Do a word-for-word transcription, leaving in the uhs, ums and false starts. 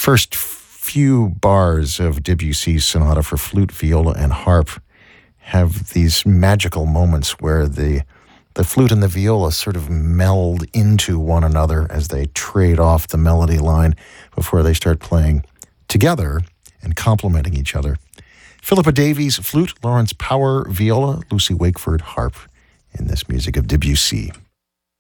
first few bars of Debussy's sonata for flute, viola, and harp have these magical moments where the the flute and the viola sort of meld into one another as they trade off the melody line before they start playing together and complementing each other. Philippa Davies, flute, Lawrence Power, viola, Lucy Wakeford, harp, in this music of Debussy.